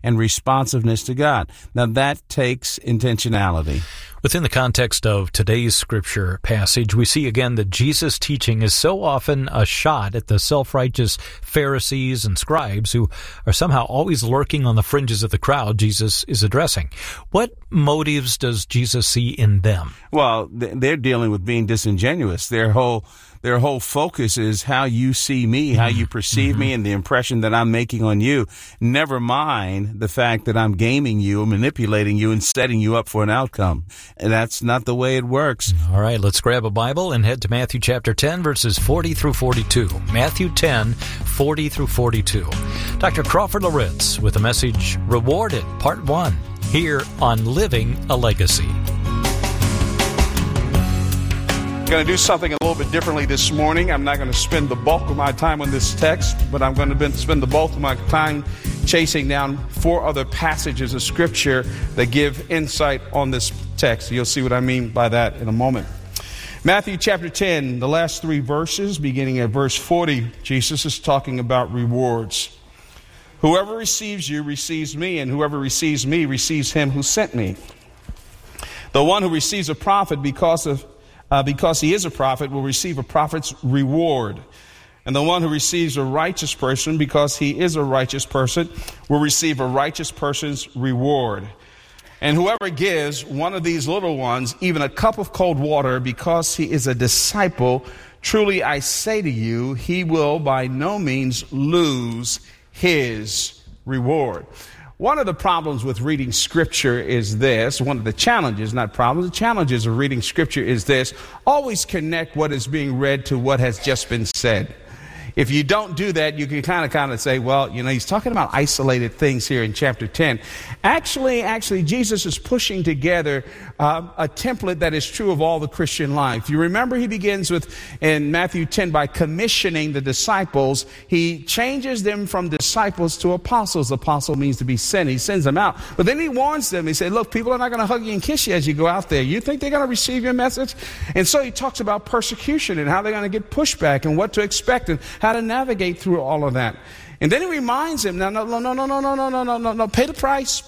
and responsiveness to God. Now, that takes intentionality. Within the context of today's scripture passage, we see again that Jesus' teaching is so often a shot at the self-righteous Pharisees and scribes who are somehow always lurking on the fringes of the crowd Jesus is addressing. What motives does Jesus see in them? Well, they're dealing with being disingenuous. Their whole focus is how you see me, how you perceive me, and the impression that I'm making on you. Never mind the fact that I'm gaming you, manipulating you, and setting you up for an outcome. And that's not the way it works. All right, let's grab a Bible and head to Matthew chapter 10, verses 40 through 42. Matthew 10, 40 through 42. Dr. Crawford Loritz with the message Rewarded, Part 1, here on Living a Legacy. Going to do something a little bit differently this morning. I'm not going to spend the bulk of my time on this text, but I'm going to spend the bulk of my time chasing down 4 other passages of Scripture that give insight on this text. You'll see what I mean by that in a moment. Matthew chapter 10, the last 3 verses, beginning at verse 40, Jesus is talking about rewards. Whoever receives you receives me, and whoever receives me receives him who sent me. The one who receives a prophet because he is a prophet will receive a prophet's reward. And the one who receives a righteous person because he is a righteous person will receive a righteous person's reward. And whoever gives one of these little ones even a cup of cold water because he is a disciple, truly I say to you, he will by no means lose his reward. One of the problems with reading Scripture is this. One of the challenges, not problems, the challenges of reading Scripture is this. Always connect what is being read to what has just been said. If you don't do that, you can kind of say, well, he's talking about isolated things here in chapter 10. Actually, Jesus is pushing together a template that is true of all the Christian life. You remember he begins with, in Matthew 10, by commissioning the disciples. He changes them from disciples to apostles. Apostle means to be sent. He sends them out. But then he warns them. He said, look, people are not going to hug you and kiss you as you go out there. You think they're going to receive your message? And so he talks about persecution and how they're going to get pushback and what to expect and how to navigate through all of that. And then he reminds him, no, pay the price.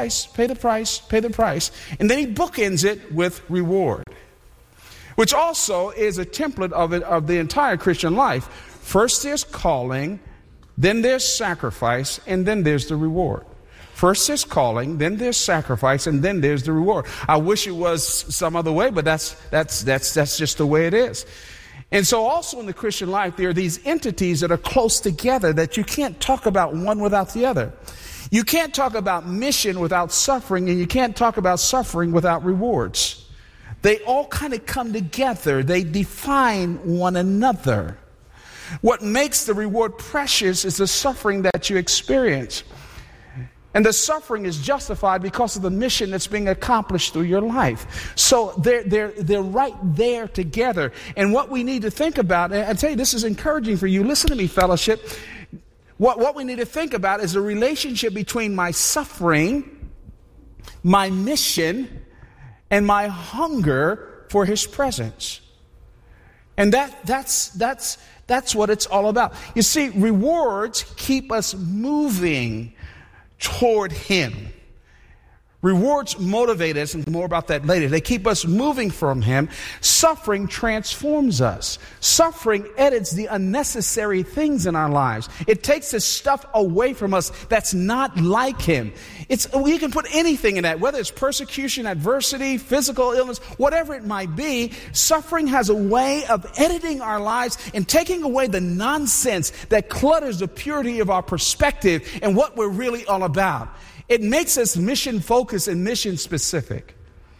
And then he bookends it with reward, which also is a template of the entire Christian life. First there's calling, then there's sacrifice, and then there's the reward. First there's calling, then there's sacrifice, and then there's the reward. I wish it was some other way, but that's just the way it is. And so also in the Christian life, there are these entities that are close together that you can't talk about one without the other. You can't talk about mission without suffering, and you can't talk about suffering without rewards. They all kind of come together. They define one another. What makes the reward precious is the suffering that you experience. And the suffering is justified because of the mission that's being accomplished through your life. So they're right there together. And what we need to think about, and I tell you, this is encouraging for you. Listen to me, fellowship. What we need to think about is the relationship between my suffering, my mission, and my hunger for His presence. And that's what it's all about. You see, rewards keep us moving toward Him. Rewards motivate us, and more about that later. They keep us moving from Him. Suffering transforms us. Suffering edits the unnecessary things in our lives. It takes the stuff away from us that's not like Him. We can put anything in that, whether it's persecution, adversity, physical illness, whatever it might be. Suffering has a way of editing our lives and taking away the nonsense that clutters the purity of our perspective and what we're really all about. It makes us mission focused and mission specific.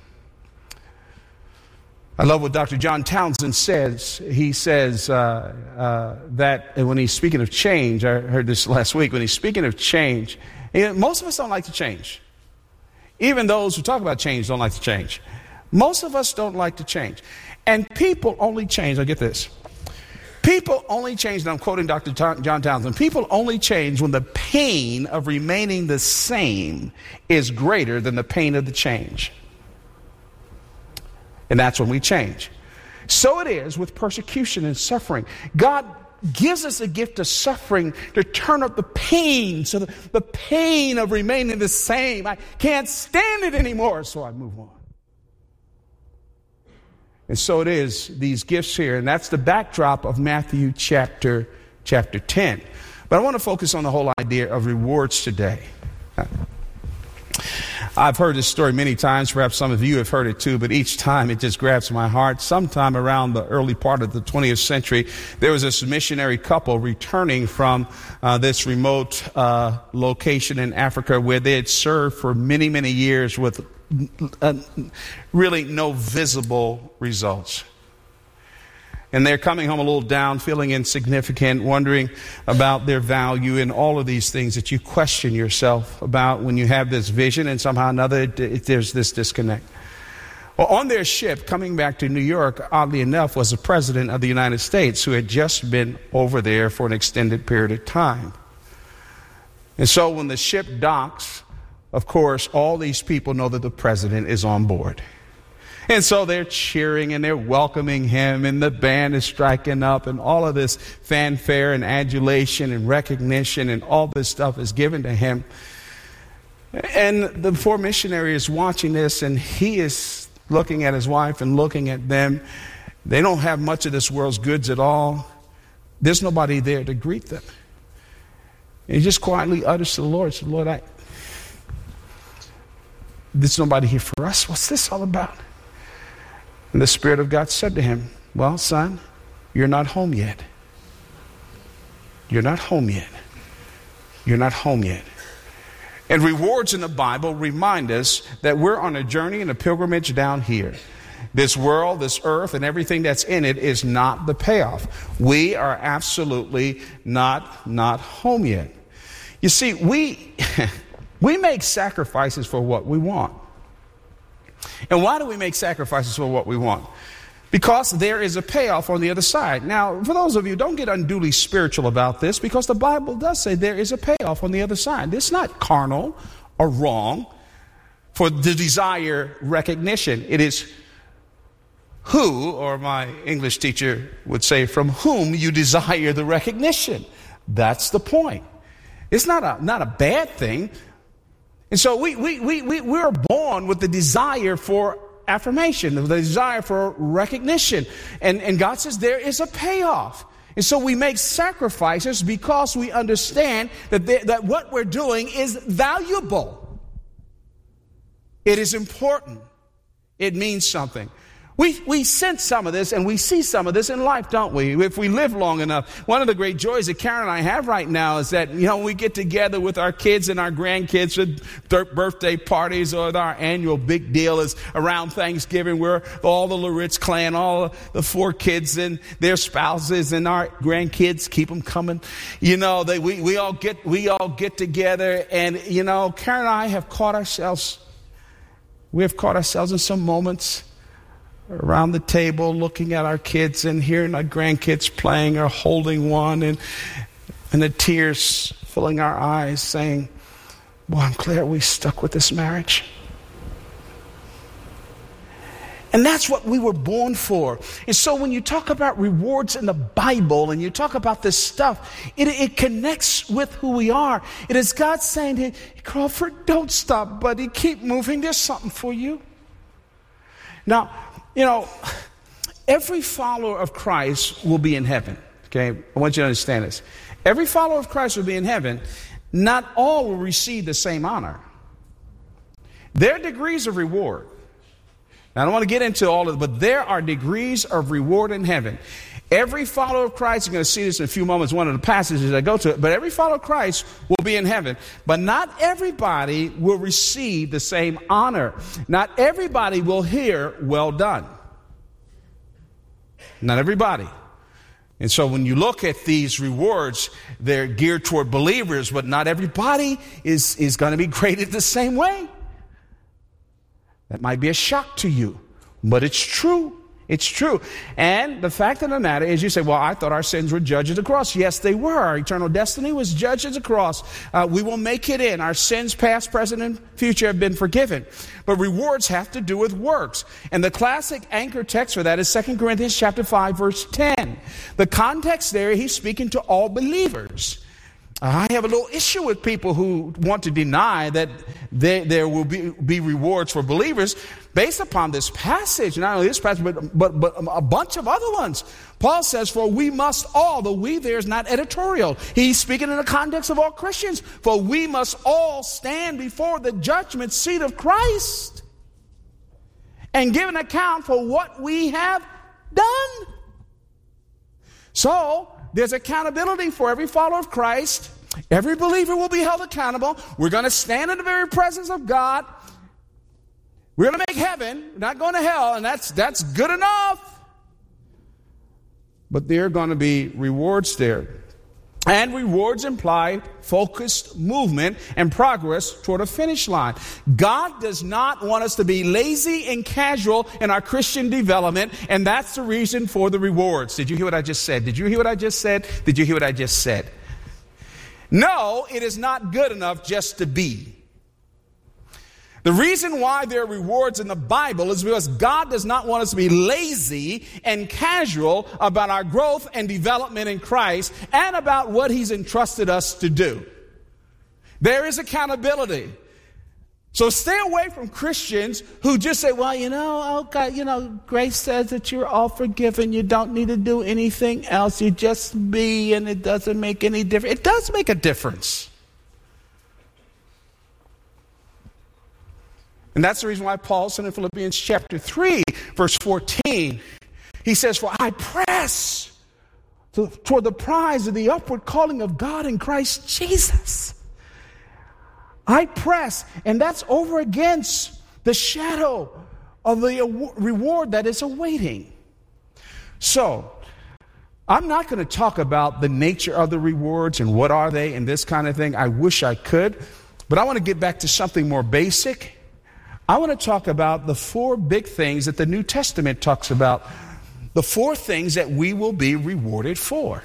I love what Dr. John Townsend says. He says that when he's speaking of change, I heard this last week, when he's speaking of change, most of us don't like to change. Even those who talk about change don't like to change. Most of us don't like to change. And people only change, I get this. People only change, and I'm quoting Dr. John Townsend, people only change when the pain of remaining the same is greater than the pain of the change. And that's when we change. So it is with persecution and suffering. God gives us a gift of suffering to turn up the pain, so the pain of remaining the same. I can't stand it anymore, so I move on. And so it is, these gifts here, and that's the backdrop of Matthew chapter 10. But I want to focus on the whole idea of rewards today. I've heard this story many times. Perhaps some of you have heard it too, but each time it just grabs my heart. Sometime around the early part of the 20th century, there was this missionary couple returning from this remote location in Africa where they had served for many, many years with really no visible results. And they're coming home a little down, feeling insignificant, wondering about their value and all of these things that you question yourself about when you have this vision and somehow or another there's this disconnect. Well, on their ship coming back to New York, oddly enough, was the President of the United States who had just been over there for an extended period of time. And so when the ship docks, of course, all these people know that the President is on board. And so they're cheering and they're welcoming him, and the band is striking up, and all of this fanfare and adulation and recognition and all this stuff is given to him. And the poor missionary is watching this, and he is looking at his wife and looking at them. They don't have much of this world's goods at all. There's nobody there to greet them. And he just quietly utters to the Lord, said, Lord, there's nobody here for us. What's this all about? And the Spirit of God said to him, well, son, you're not home yet. You're not home yet. You're not home yet. And rewards in the Bible remind us that we're on a journey and a pilgrimage down here. This world, this earth, and everything that's in it is not the payoff. We are absolutely not home yet. You see, we make sacrifices for what we want. And why do we make sacrifices for what we want? Because there is a payoff on the other side. Now, for those of you, don't get unduly spiritual about this, because the Bible does say there is a payoff on the other side. It's not carnal or wrong for the desire recognition. It is who, or my English teacher would say, from whom you desire the recognition. That's the point. It's not a bad thing. And so we're born with the desire for affirmation, the desire for recognition. And God says there is a payoff. And so we make sacrifices because we understand that what we're doing is valuable. It is important. It means something. We sense some of this and we see some of this in life, don't we? If we live long enough. One of the great joys that Karen and I have right now is that, we get together with our kids and our grandkids with birthday parties, or our annual big deal is around Thanksgiving, where all the Loritz clan, all the 4 kids and their spouses and our grandkids, keep them coming. We all get together, and, Karen and I have caught ourselves in some moments around the table looking at our kids and hearing our grandkids playing or holding one, and the tears filling our eyes, saying, boy, I'm glad we stuck with this marriage. And that's what we were born for. And so when you talk about rewards in the Bible and you talk about this stuff, it connects with who we are. It is God saying, hey, Crawford, don't stop, buddy. Keep moving. There's something for you. Now, every follower of Christ will be in heaven. Okay, I want you to understand this. Every follower of Christ will be in heaven. Not all will receive the same honor. There are degrees of reward. Now, I don't want to get into all of it, but there are degrees of reward in heaven. Every follower of Christ, you're going to see this in a few moments, one of the passages I go to it, but every follower of Christ will be in heaven. But not everybody will receive the same honor. Not everybody will hear, well done. Not everybody. And so when you look at these rewards, they're geared toward believers, but not everybody is going to be graded the same way. That might be a shock to you, but it's true. It's true. And the fact of the matter is, you say, well, I thought our sins were judged at the cross. Yes, they were. Our eternal destiny was judged at the cross. We will make it in. Our sins, past, present, and future, have been forgiven. But rewards have to do with works. And the classic anchor text for that is 2 Corinthians chapter 5, verse 10. The context there, he's speaking to all believers. I have a little issue with people who want to deny that there will be rewards for believers based upon this passage. Not only this passage, but a bunch of other ones. Paul says, for we must all, the we there is not editorial. He's speaking in the context of all Christians. For we must all stand before the judgment seat of Christ and give an account for what we have done. So, there's accountability for every follower of Christ. Every believer will be held accountable. We're going to stand in the very presence of God. We're going to make heaven. We're not going to hell, and that's good enough. But there are going to be rewards there. And rewards imply focused movement and progress toward a finish line. God does not want us to be lazy and casual in our Christian development, and that's the reason for the rewards. Did you hear what I just said? Did you hear what I just said? Did you hear what I just said? No, it is not good enough just to be. The reason why there are rewards in the Bible is because God does not want us to be lazy and casual about our growth and development in Christ and about what He's entrusted us to do. There is accountability. So stay away from Christians who just say, well, oh God, grace says that you're all forgiven. You don't need to do anything else. You just be, and it doesn't make any difference. It does make a difference. And that's the reason why Paul said in Philippians chapter 3, verse 14, he says, for I press toward the prize of the upward calling of God in Christ Jesus. I press, and that's over against the shadow of the reward that is awaiting. So, I'm not going to talk about the nature of the rewards and what are they and this kind of thing. I wish I could, but I want to get back to something more basic. I want to talk about the 4 big things that the New Testament talks about. The 4 things that we will be rewarded for.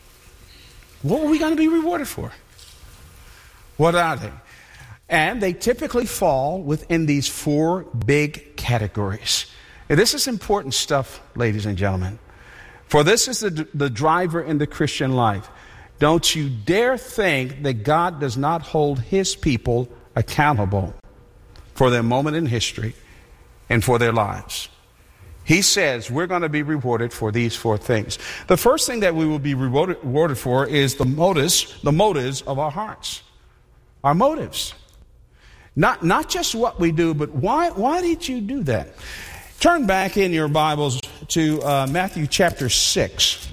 What are we going to be rewarded for? What are they? And they typically fall within these 4 big categories. And this is important stuff, ladies and gentlemen. For this is the driver in the Christian life. Don't you dare think that God does not hold His people accountable for their moment in history and for their lives. He says we're going to be rewarded for these 4 things. The first thing that we will be rewarded for is the motives of our hearts. Our motives. Not just what we do, but why did you do that? Turn back in your Bibles to Matthew chapter 6.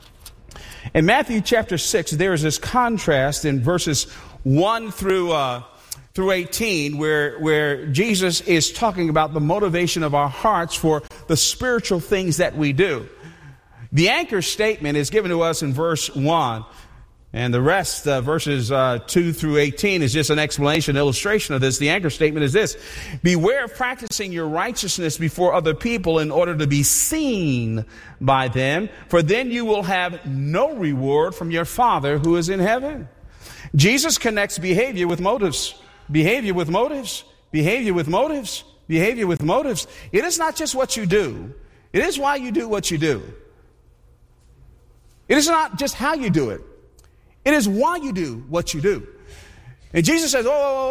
In Matthew chapter 6, there is this contrast in verses 1 through 18 where Jesus is talking about the motivation of our hearts for the spiritual things that we do. The anchor statement is given to us in verse 1. And the rest, verses 2 through 18, is just an explanation, illustration of this. The anchor statement is this: beware of practicing your righteousness before other people in order to be seen by them, for then you will have no reward from your Father who is in heaven. Jesus connects behavior with motives. Behavior with motives. Behavior with motives. Behavior with motives. It is not just what you do. It is why you do what you do. It is not just how you do it. It is why you do what you do. And Jesus says,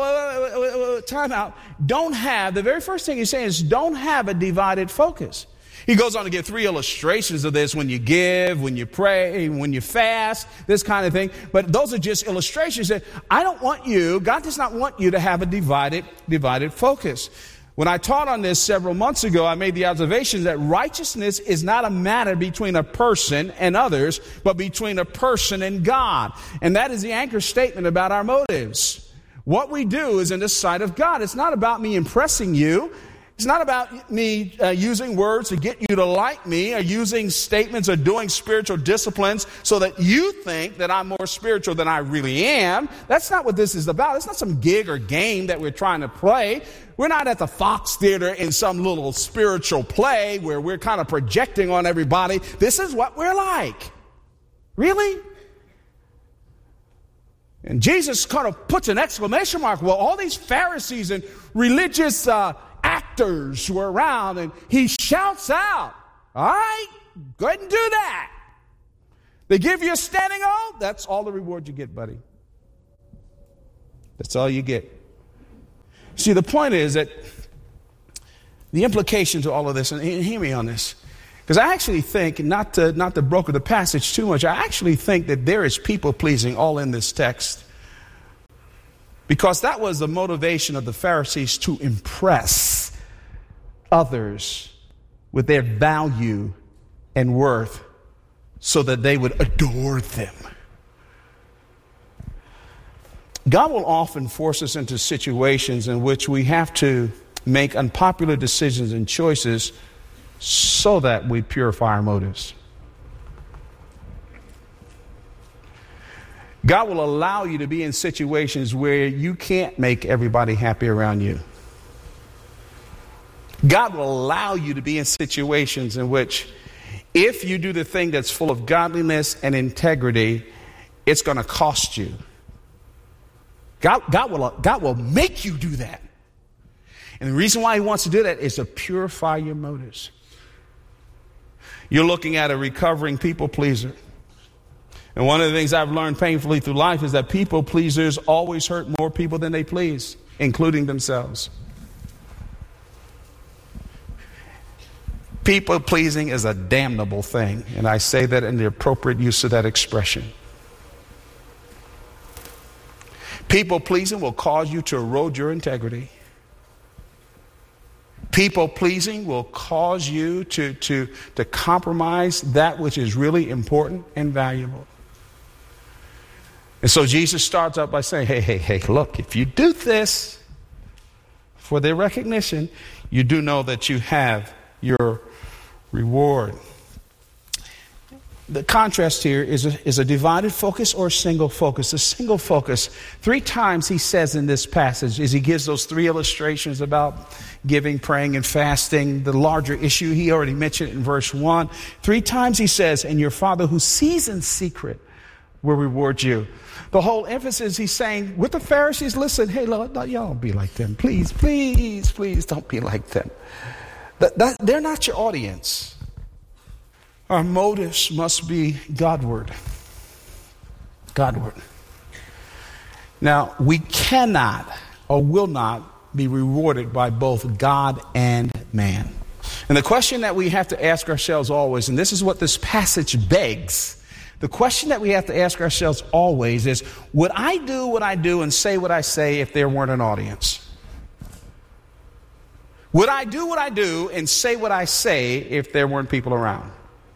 time out. The very first thing he's saying is don't have a divided focus. He goes on to give 3 illustrations of this: when you give, when you pray, when you fast, this kind of thing. But those are just illustrations that God does not want you to have a divided focus. When I taught on this several months ago, I made the observation that righteousness is not a matter between a person and others, but between a person and God. And that is the anchor statement about our motives. What we do is in the sight of God. It's not about me impressing you. It's not about me using words to get you to like me, or using statements or doing spiritual disciplines so that you think that I'm more spiritual than I really am. That's not what this is about. It's not some gig or game that we're trying to play. We're not at the Fox Theater in some little spiritual play where we're kind of projecting on everybody. This is what we're like. Really? And Jesus kind of puts an exclamation mark. Well, all these Pharisees and religious actors were around, and he shouts out, all right, go ahead and do that. They give you a standing O, that's all the reward you get, buddy. That's all you get. See, the point is that the implication to all of this, and hear me on this, because I actually think, not to broker the passage too much, I actually think that there is people-pleasing all in this text. Because that was the motivation of the Pharisees, to impress others with their value and worth so that they would adore them. God will often force us into situations in which we have to make unpopular decisions and choices so that we purify our motives. God will allow you to be in situations where you can't make everybody happy around you. God will allow you to be in situations in which, if you do the thing that's full of godliness and integrity, it's going to cost you. God will make you do that. And the reason why he wants to do that is to purify your motives. You're looking at a recovering people pleaser. And one of the things I've learned painfully through life is that people pleasers always hurt more people than they please, including themselves. People pleasing is a damnable thing, and I say that in the appropriate use of that expression. People pleasing will cause you to erode your integrity. People pleasing will cause you to compromise that which is really important and valuable. And so Jesus starts out by saying, hey, look, if you do this for their recognition, you do know that you have your reward. The contrast here is a divided focus or a single focus. A single focus. 3 times he says in this passage, as he gives those 3 illustrations about giving, praying, and fasting, the larger issue, he already mentioned it in verse 1. 3 times he says, and your Father who sees in secret will reward you. The whole emphasis, he's saying, with the Pharisees, listen, hey, Lord, y'all don't be like them. Please, please, please don't be like them. They're not your audience. Our motives must be Godward. Godward. Now, we cannot or will not be rewarded by both God and man. And the question that we have to ask ourselves always, and this is what this passage begs, the question that we have to ask ourselves always is, would I do what I do and say what I say if there weren't an audience? Would I do what I do and say what I say if there weren't people around?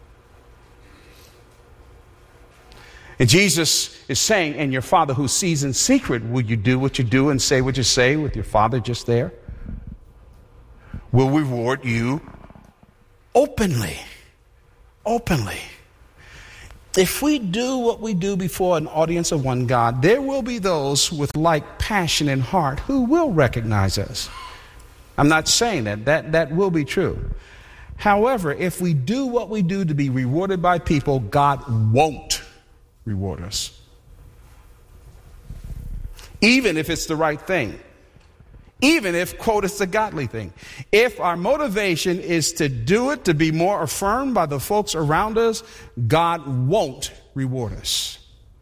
And Jesus is saying, and your Father who sees in secret, will you do what you do and say what you say with your Father just there? Will reward you openly. Openly. If we do what we do before an audience of one God, there will be those with like passion and heart who will recognize us. I'm not saying that will be true. However, if we do what we do to be rewarded by people, God won't reward us. Even if it's the right thing. Even if, quote, it's a godly thing. If our motivation is to do it to be more affirmed by the folks around us, God won't reward us.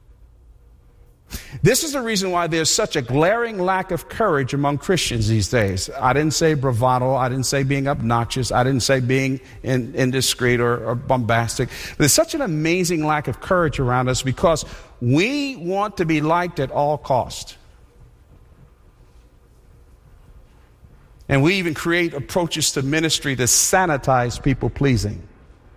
This is the reason why there's such a glaring lack of courage among Christians these days. I didn't say bravado. I didn't say being obnoxious. I didn't say being indiscreet or bombastic. There's such an amazing lack of courage around us because we want to be liked at all cost. And we even create approaches to ministry to sanitize people pleasing.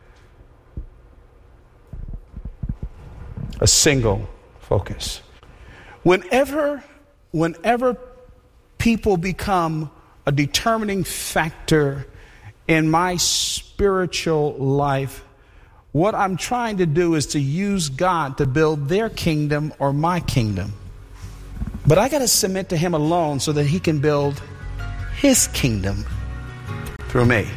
A single focus. Whenever people become a determining factor in my spiritual life. What I'm trying to do is to use God to build their kingdom or my kingdom. But I got to submit to Him alone so that He can build His kingdom through me.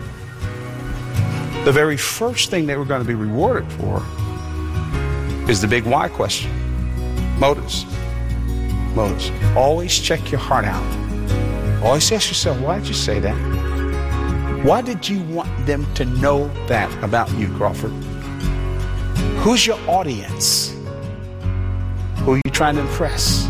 The very first thing that we're going to be rewarded for is the big why question. Motives. Motives. Always check your heart out. Always ask yourself, why did you say that? Why did you want them to know that about you, Crawford? Who's your audience? Who are you trying to impress?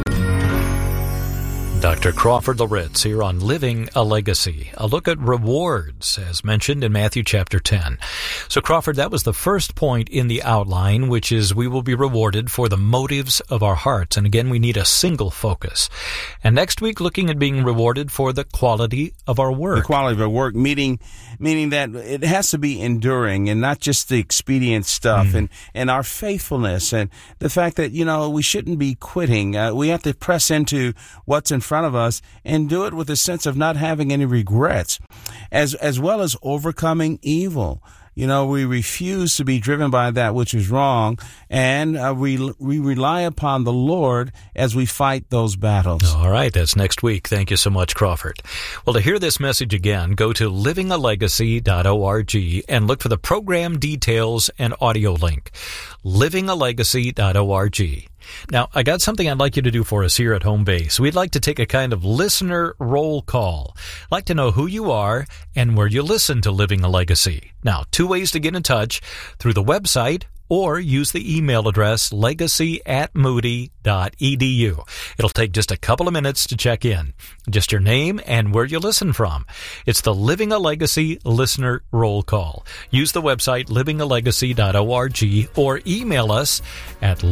Dr. Crawford Loritts here on Living a Legacy, a look at rewards as mentioned in Matthew chapter 10. So Crawford, that was the first point in the outline, which is we will be rewarded for the motives of our hearts. And again, we need a single focus. And next week, looking at being rewarded for the quality of our work. The quality of our work, meaning that it has to be enduring and not just the expedient stuff and our faithfulness and the fact that, we shouldn't be quitting. We have to press into what's in front of us and do it with a sense of not having any regrets, as well as overcoming evil. We refuse to be driven by that which is wrong, and we rely upon the Lord as we fight those battles. All right, that's next week. Thank you so much, Crawford. Well, to hear this message again, go to livingalegacy.org and look for the program details and audio link. livingalegacy.org. Now, I got something I'd like you to do for us here at Home Base. We'd like to take a kind of listener roll call. I'd like to know who you are and where you listen to Living a Legacy. Now, 2 ways to get in touch: through the website or use the email address legacy@moody.edu. It'll take just a couple of minutes to check in. Just your name and where you listen from. It's the Living a Legacy Listener Roll Call. Use the website livingalegacy.org or email us at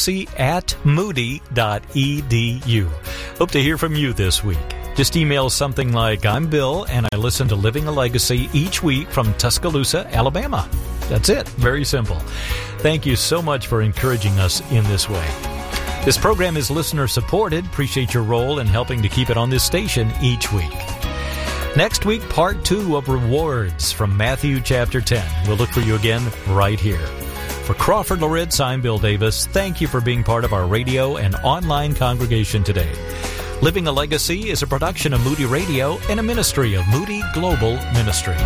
legacy@moody.edu. Hope to hear from you this week. Just email something like, I'm Bill, and I listen to Living a Legacy each week from Tuscaloosa, Alabama. That's it. Very simple. Thank you so much for encouraging us in this way. This program is listener-supported. Appreciate your role in helping to keep it on this station each week. Next week, part 2 of Rewards from Matthew chapter 10. We'll look for you again right here. For Crawford Loritts, I'm Bill Davis. Thank you for being part of our radio and online congregation today. Living a Legacy is a production of Moody Radio and a ministry of Moody Global Ministries.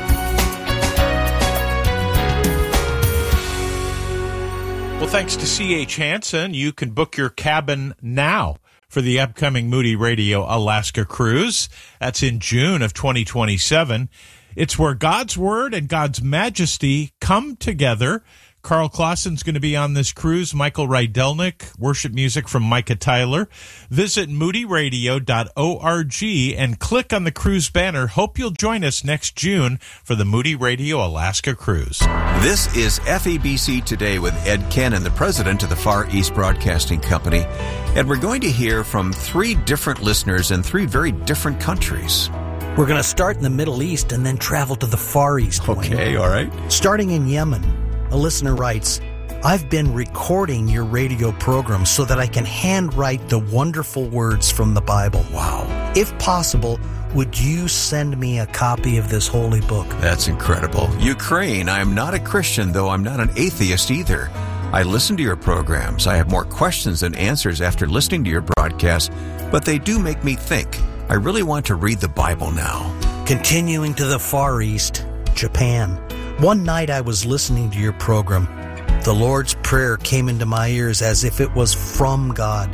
Well, thanks to C.H. Hansen, you can book your cabin now for the upcoming Moody Radio Alaska cruise. That's in June of 2027. It's where God's Word and God's Majesty come together. Carl Clausen's going to be on this cruise. Michael Rydelnik, worship music from Micah Tyler. Visit moodyradio.org and click on the cruise banner. Hope you'll join us next June for the Moody Radio Alaska cruise. This is FEBC Today with Ed Cannon, the president of the Far East Broadcasting Company. And we're going to hear from 3 different listeners in 3 very different countries. We're going to start in the Middle East and then travel to the Far East. Okay, all right. Starting in Yemen, a listener writes, I've been recording your radio program so that I can handwrite the wonderful words from the Bible. Wow. If possible, would you send me a copy of this holy book? That's incredible. Ukraine, I'm not a Christian, though I'm not an atheist either. I listen to your programs. I have more questions than answers after listening to your broadcast, but they do make me think. I really want to read the Bible now. Continuing to the Far East, Japan. One night I was listening to your program. The Lord's Prayer came into my ears as if it was from God.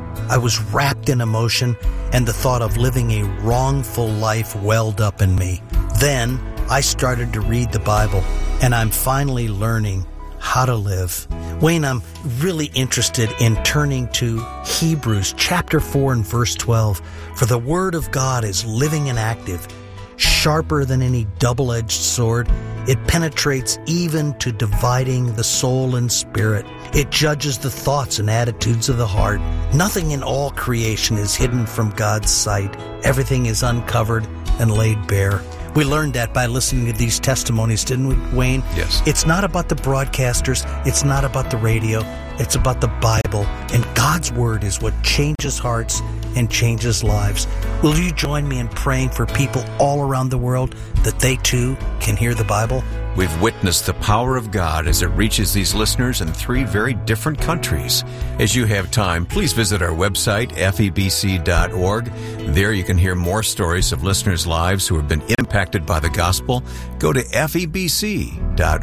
I was wrapped in emotion, and the thought of living a wrongful life welled up in me. Then I started to read the Bible, and I'm finally learning how to live. Wayne, I'm really interested in turning to Hebrews chapter 4 and verse 12. For the Word of God is living and active, sharper than any double-edged sword. It penetrates even to dividing the soul and spirit. It judges the thoughts and attitudes of the heart. Nothing in all creation is hidden from God's sight. Everything is uncovered and laid bare. We learned that by listening to these testimonies, didn't we, Wayne? Yes. It's not about the broadcasters. It's not about the radio. It's about the Bible, and God's Word is what changes hearts and changes lives. Will you join me in praying for people all around the world that they too can hear the Bible? We've witnessed the power of God as it reaches these listeners in 3 very different countries. As you have time, please visit our website, febc.org. There you can hear more stories of listeners' lives who have been impacted by the gospel. Go to febc.org.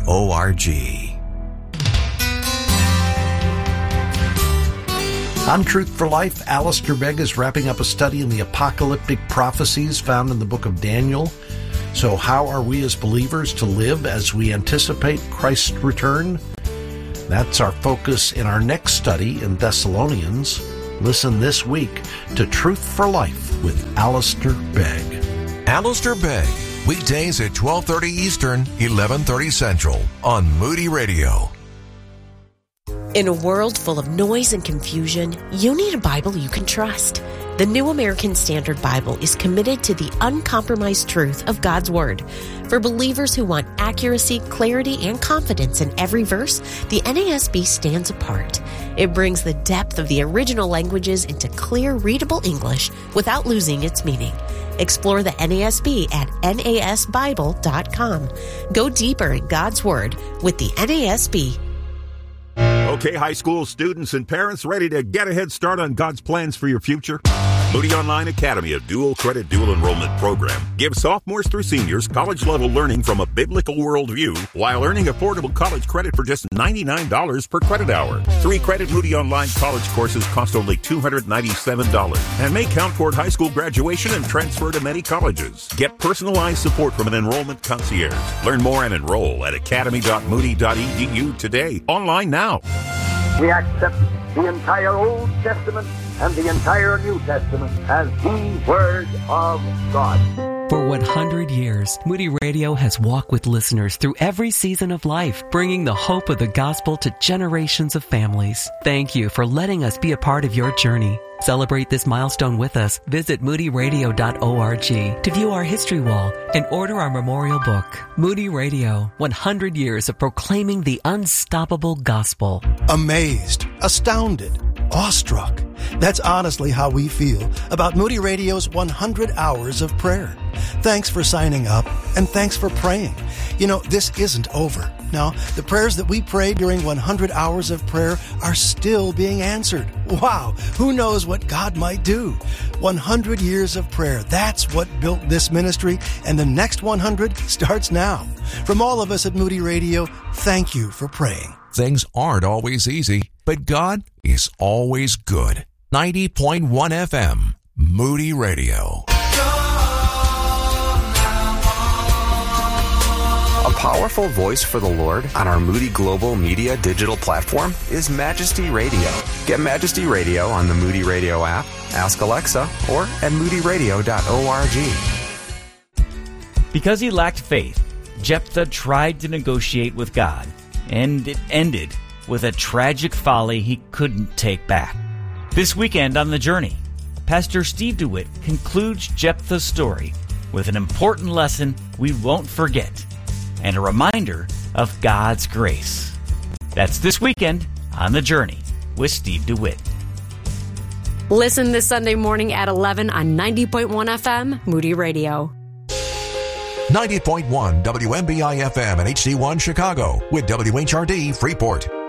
On Truth for Life, Alistair Begg is wrapping up a study in the apocalyptic prophecies found in the book of Daniel. So how are we as believers to live as we anticipate Christ's return? That's our focus in our next study in Thessalonians. Listen this week to Truth for Life with Alistair Begg. Alistair Begg, weekdays at 12:30 Eastern, 11:30 Central on Moody Radio. In a world full of noise and confusion, you need a Bible you can trust. The New American Standard Bible is committed to the uncompromised truth of God's Word. For believers who want accuracy, clarity, and confidence in every verse, the NASB stands apart. It brings the depth of the original languages into clear, readable English without losing its meaning. Explore the NASB at nasbible.com. Go deeper in God's Word with the NASB. Okay, high school students and parents ready to get a head start on God's plans for your future? Moody Online Academy, a dual credit, dual enrollment program, gives sophomores through seniors college-level learning from a biblical worldview while earning affordable college credit for just $99 per credit hour. 3-credit Moody Online college courses cost only $297 and may count toward high school graduation and transfer to many colleges. Get personalized support from an enrollment concierge. Learn more and enroll at academy.moody.edu today. Online now. We accept the entire Old Testament and the entire New Testament as the Word of God. For 100 years, Moody Radio has walked with listeners through every season of life, bringing the hope of the gospel to generations of families. Thank you for letting us be a part of your journey. Celebrate this milestone with us. Visit moodyradio.org to view our history wall and order our memorial book. Moody Radio, 100 years of proclaiming the unstoppable gospel. Amazed, astounded, awestruck. That's honestly how we feel about Moody Radio's 100 Hours of Prayer. Thanks for signing up, and thanks for praying. You know, this isn't over. Now, the prayers that we pray during 100 Hours of Prayer are still being answered. Wow, who knows what God might do? 100 years of prayer, that's what built this ministry, and the next 100 starts now. From all of us at Moody Radio, thank you for praying. Things aren't always easy, but God is always good. 90.1 FM, Moody Radio. A powerful voice for the Lord on our Moody Global Media digital platform is Majesty Radio. Get Majesty Radio on the Moody Radio app, ask Alexa, or at moodyradio.org. Because he lacked faith, Jephthah tried to negotiate with God, and it ended with a tragic folly he couldn't take back. This weekend on The Journey, Pastor Steve DeWitt concludes Jephthah's story with an important lesson we won't forget and a reminder of God's grace. That's this weekend on The Journey with Steve DeWitt. Listen this Sunday morning at 11 on 90.1 FM, Moody Radio. 90.1 WMBI FM and HD1 Chicago with WHRD Freeport.